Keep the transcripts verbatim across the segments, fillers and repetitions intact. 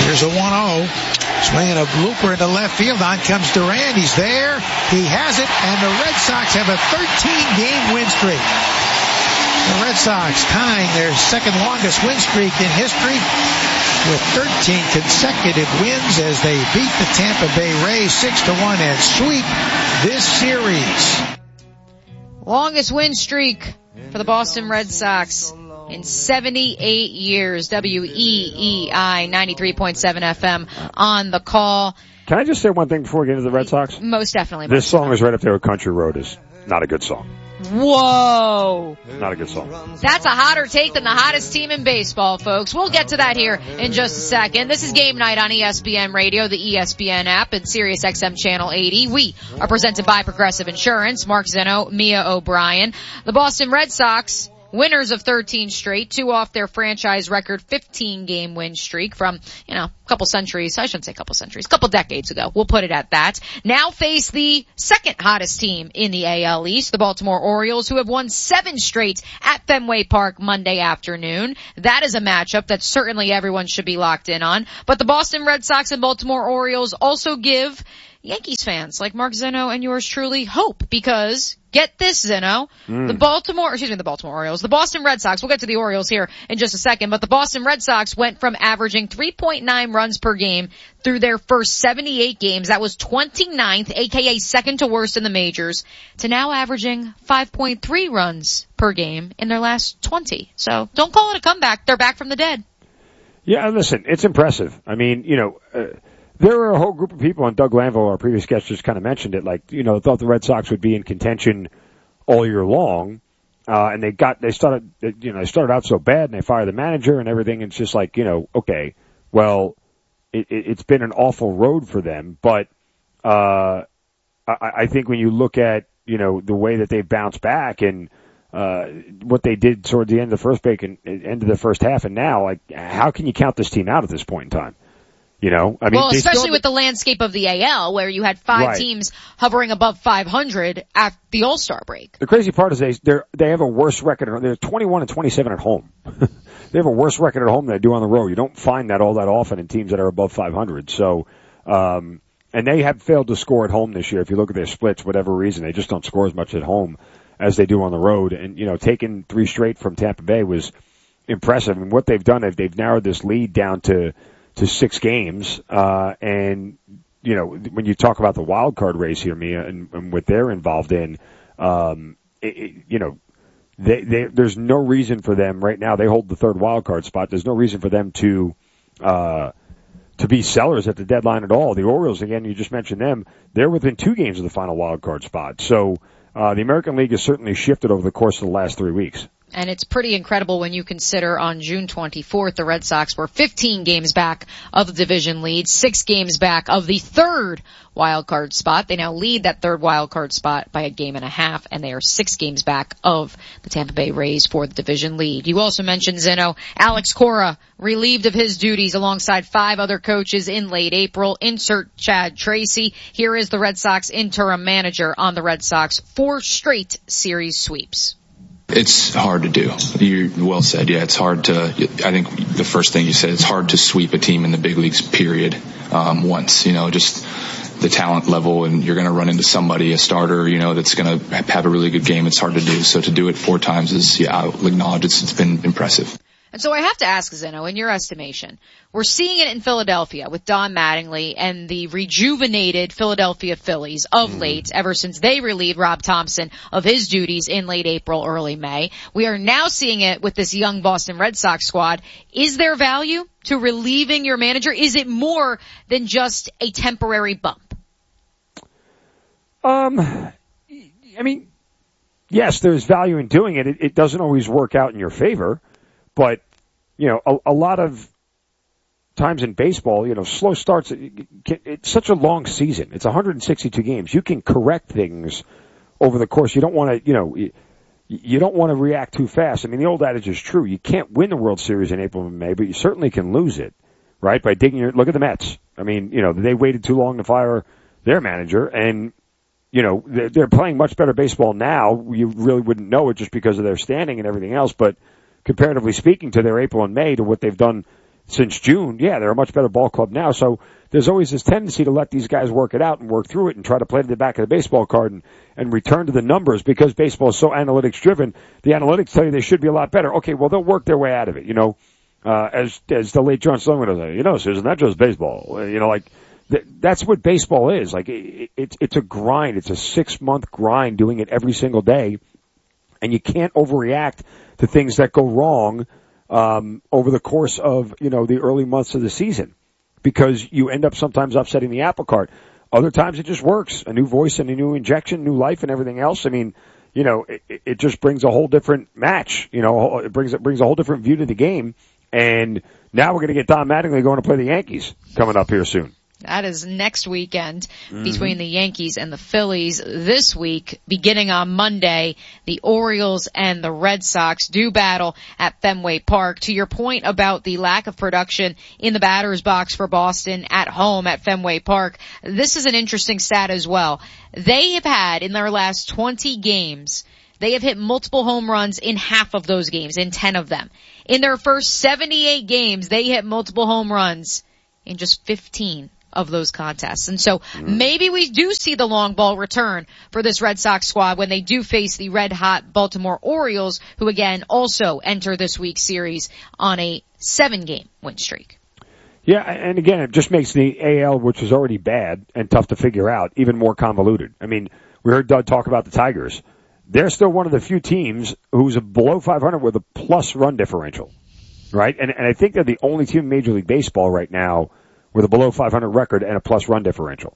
Here's a one oh. Swinging a blooper into left field. On comes Durant. He's there. He has it. And the Red Sox have a thirteen-game win streak. The Red Sox tying their second longest win streak in history with thirteen consecutive wins as they beat the Tampa Bay Rays six to one and sweep this series. Longest win streak for the Boston Red Sox in seventy-eight years. W E E I ninety-three point seven F M on the call. Can I just say one thing before we get into the Red Sox? Most definitely. This song is right up there with Country Road. Is not a good song. Whoa. Not a good song. That's a hotter take than the hottest team in baseball, folks. We'll get to that here in just a second. This is Game Night on E S P N Radio, the E S P N app, and Sirius X M Channel eighty. We are presented by Progressive Insurance. Mark Zeno, Mia O'Brien. The Boston Red Sox, winners of thirteen straight, two off their franchise record fifteen-game win streak from, you know, a couple centuries. I shouldn't say a couple centuries, a couple decades ago. We'll put it at that. Now face the second hottest team in the A L East, the Baltimore Orioles, who have won seven straight at Fenway Park Monday afternoon. That is a matchup that certainly everyone should be locked in on. But the Boston Red Sox and Baltimore Orioles also give Yankees fans like Mark Zeno and yours truly hope, because get this, Zeno, mm. the Baltimore, excuse me, the Baltimore Orioles, the Boston Red Sox, we'll get to the Orioles here in just a second, but the Boston Red Sox went from averaging three point nine runs per game through their first seventy-eight games, that was twenty-ninth, aka second to worst in the majors, to now averaging five point three runs per game in their last twenty. So don't call it a comeback. They're back from the dead. Yeah, listen, it's impressive. I mean, you know, uh, there were a whole group of people, and Doug Lanville, our previous guest, just kind of mentioned it, like, you know, thought the Red Sox would be in contention all year long, uh, and they got, they started, you know, they started out so bad, and they fired the manager and everything, and it's just like, you know, okay, well, it, it, it's been an awful road for them, but, uh, I, I think when you look at, you know, the way that they bounced back and, uh, what they did toward the end of the first break and end of the first half, and now, like, how can you count this team out at this point in time? You know, I mean, well, especially with the landscape of the A L, where you had five right. teams hovering above five hundred at the All-Star break. The crazy part is they they're, they have a worse record. They're twenty-one and twenty-seven at home. They have a worse record at home than they do on the road. You don't find that all that often in teams that are above five hundred. So, um, and they have failed to score at home this year. If you look at their splits, whatever reason, they just don't score as much at home as they do on the road. And, you know, taking three straight from Tampa Bay was impressive. And what they've done, they've, they've narrowed this lead down to, to six games, uh, and, you know, when you talk about the wild card race here, Mia, and, and what they're involved in, um, it, it, you know, they, they, there's no reason for them right now. They hold the third wild card spot. There's no reason for them to, uh, to be sellers at the deadline at all. The Orioles, again, you just mentioned them, they're within two games of the final wild card spot. So, uh, the American League has certainly shifted over the course of the last three weeks. And it's pretty incredible when you consider on June twenty-fourth, the Red Sox were fifteen games back of the division lead, six games back of the third wild card spot. They now lead that third wild card spot by a game and a half, and they are six games back of the Tampa Bay Rays for the division lead. You also mentioned, Zeno, Alex Cora relieved of his duties alongside five other coaches in late April. Insert Chad Tracy. Here is the Red Sox interim manager on the Red Sox. Four straight series sweeps. It's hard to do. You well said. Yeah, it's hard to, I think the first thing you said, it's hard to sweep a team in the big leagues, period, um, once, you know, just the talent level, and you're going to run into somebody, a starter, you know, that's going to have a really good game. It's hard to do. So to do it four times is, yeah, I'll acknowledge it's, it's been impressive. And so I have to ask, Zeno, in your estimation, we're seeing it in Philadelphia with Don Mattingly and the rejuvenated Philadelphia Phillies of mm. late, ever since they relieved Rob Thompson of his duties in late April, early May. We are now seeing it with this young Boston Red Sox squad. Is there value to relieving your manager? Is it more than just a temporary bump? Um, I mean, yes, there's value in doing it. It, it doesn't always work out in your favor. But, you know, a, a lot of times in baseball, you know, slow starts, it, it, it's such a long season. It's one hundred sixty-two games. You can correct things over the course. You don't want to, you know, you, you don't want to react too fast. I mean, the old adage is true. You can't win the World Series in April and May, but you certainly can lose it, right? By digging your, look at the Mets. I mean, you know, they waited too long to fire their manager, and, you know, they're, they're playing much better baseball now. You really wouldn't know it just because of their standing and everything else, but comparatively speaking to their April and May to what they've done since June, yeah, they're a much better ball club now. So there's always this tendency to let these guys work it out and work through it and try to play to the back of the baseball card and, and return to the numbers because baseball is so analytics driven. The analytics tell you they should be a lot better. Okay, well, they'll work their way out of it, you know. Uh, as, as the late John Sloan would say, you know, Susan, that's just baseball. You know, like, th- that's what baseball is. Like, it, it, it's a grind. It's a six month grind doing it every single day. And you can't overreact to things that go wrong, um, over the course of, you know, the early months of the season. Because you end up sometimes upsetting the apple cart. Other times it just works. A new voice and a new injection, new life and everything else. I mean, you know, it, it just brings a whole different match. You know, it brings, it brings a whole different view to the game. And now we're going to get Don Mattingly going to play the Yankees coming up here soon. That is next weekend mm-hmm. between the Yankees and the Phillies. This week, beginning on Monday, the Orioles and the Red Sox do battle at Fenway Park. To your point about the lack of production in the batter's box for Boston at home at Fenway Park, this is an interesting stat as well. They have had, in their last twenty games, they have hit multiple home runs in half of those games, in ten of them. In their first seventy-eight games, they hit multiple home runs in just fifteen of those contests. And so maybe we do see the long ball return for this Red Sox squad when they do face the red-hot Baltimore Orioles, who again also enter this week's series on a seven-game win streak. Yeah, and again, it just makes the A L, which is already bad and tough to figure out, even more convoluted. I mean, we heard Doug talk about the Tigers. They're still one of the few teams who's below five hundred with a plus run differential, right? And, and I think they're the only team in Major League Baseball right now with a below five hundred record and a plus run differential.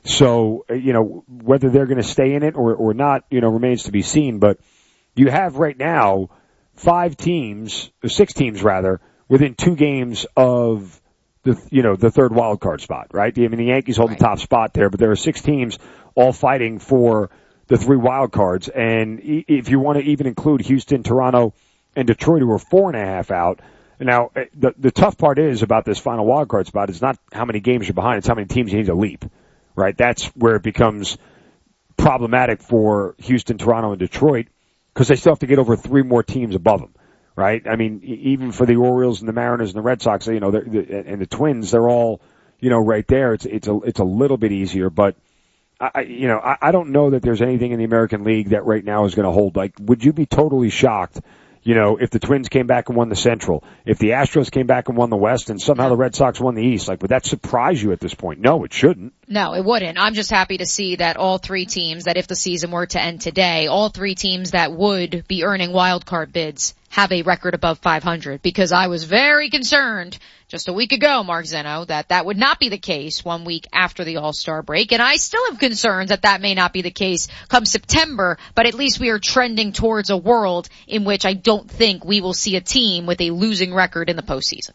So, you know, whether they're going to stay in it or, or not, you know, remains to be seen. But you have right now five teams, or six teams rather, within two games of the, you know, the third wild card spot, right? I mean, the Yankees hold right. the top spot there, but there are six teams all fighting for the three wild cards. And if you want to even include Houston, Toronto, and Detroit, who are four and a half out. Now, the, the tough part is about this final wild card spot is not how many games you're behind, it's how many teams you need to leap, right? That's where it becomes problematic for Houston, Toronto, and Detroit because they still have to get over three more teams above them, right? I mean, even for the Orioles and the Mariners and the Red Sox, you know, and the Twins, they're all, you know, right there. It's, it's a, it's a little bit easier, but I, you know, I, I don't know that there's anything in the American League that right now is going to hold. Like, would you be totally shocked, you know, if the Twins came back and won the Central, if the Astros came back and won the West, and somehow the Red Sox won the East? Like, would that surprise you at this point? No, it shouldn't. No, it wouldn't. I'm just happy to see that all three teams, that if the season were to end today, all three teams that would be earning wild card bids have a record above five hundred, because I was very concerned just a week ago, Mark Zeno, that that would not be the case one week after the All-Star break. And I still have concerns that that may not be the case come September, but at least we are trending towards a world in which I don't think we will see a team with a losing record in the postseason.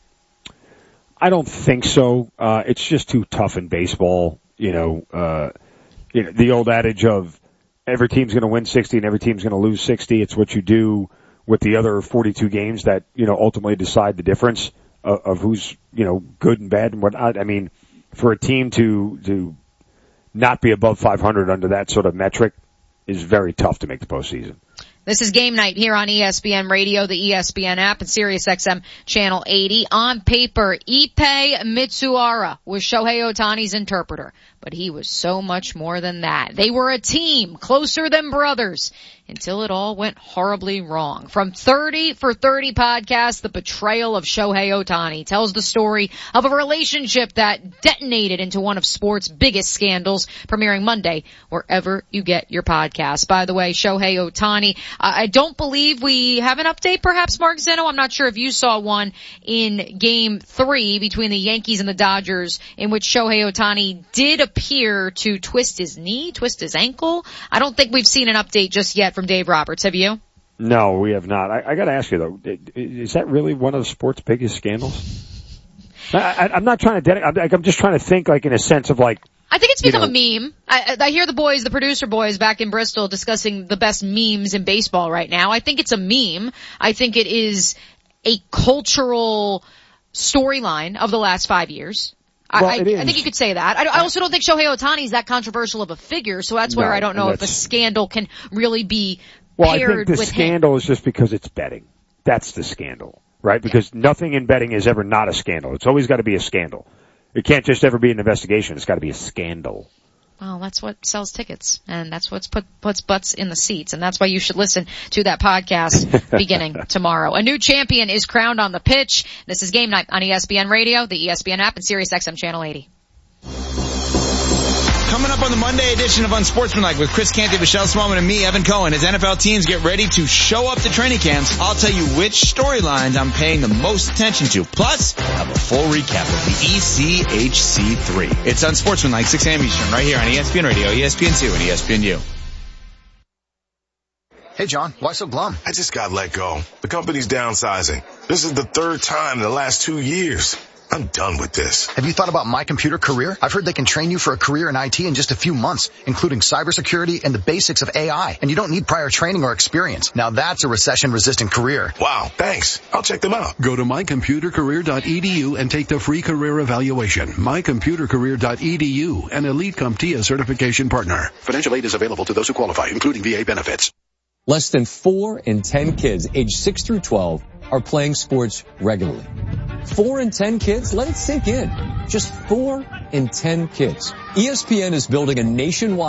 I don't think so. Uh, it's just too tough in baseball. You know, uh, you know, the old adage of every team's going to win sixty and every team's going to lose sixty. It's what you do with the other forty-two games that, you know, ultimately decide the difference of, of who's, you know, good and bad and whatnot. I mean, for a team to, to not be above five hundred under that sort of metric is very tough to make the postseason. This is Game Night here on E S P N Radio, the E S P N app, and Sirius X M Channel eighty. On paper, Ippei Mitsuhara was Shohei Ohtani's interpreter, but he was so much more than that. They were a team, closer than brothers, until it all went horribly wrong. From thirty for thirty podcast, The Betrayal of Shohei Ohtani tells the story of a relationship that detonated into one of sports' biggest scandals, premiering Monday wherever you get your podcasts. By the way, Shohei Ohtani, I don't believe we have an update, perhaps, Mark Zeno. I'm not sure if you saw one in game three between the Yankees and the Dodgers, in which Shohei Ohtani did appear to twist his knee, twist his ankle. I don't think we've seen an update just yet from Dave Roberts. Have you? No, we have not. I, I got to ask you, though, is that really one of the sport's biggest scandals? I, I, I'm not trying to, dedic- I'm, I'm just trying to think, like, in a sense of, like, I think it's become you know, a meme. I, I hear the boys, the producer boys back in Bristol, discussing the best memes in baseball right now. I think it's a meme. I think it is a cultural storyline of the last five years. Well, I, it is. I think you could say that. I, I also don't think Shohei Ohtani is that controversial of a figure, so that's where no, I don't know if a scandal can really be well, paired I think the with scandal him. is just because it's betting. That's the scandal. right? Because nothing in betting is ever not a scandal. It's always got to be a scandal. It can't just ever be an investigation. It's got to be a scandal. Well, that's what sells tickets, and that's what's put puts butts in the seats, and that's why you should listen to that podcast beginning tomorrow. A new champion is crowned on the pitch. This is Game Night on E S P N Radio, the E S P N app, and Sirius X M Channel eighty. Coming up on the Monday edition of Unsportsmanlike with Chris Canty, Michelle Smallman, and me, Evan Cohen, as N F L teams get ready to show up to training camps, I'll tell you which storylines I'm paying the most attention to. Plus, I'll have a full recap of the E C H C three. It's Unsportsmanlike, six a.m. Eastern, right here on E S P N Radio, E S P N two, and E S P N U. Hey, John, why so glum? I just got let go. The company's downsizing. This is the third time in the last two years. I'm done with this. Have you thought about My Computer Career? I've heard they can train you for a career in I T in just a few months, including cybersecurity and the basics of A I. And you don't need prior training or experience. Now that's a recession-resistant career. Wow, thanks. I'll check them out. Go to my computer career dot e d u and take the free career evaluation. my computer career dot e d u, an Elite CompTIA certification partner. Financial aid is available to those who qualify, including V A benefits. Less than four in ten kids aged six through twelve are playing sports regularly. Four in ten kids? Let it sink in. Just four in ten kids. E S P N is building a nationwide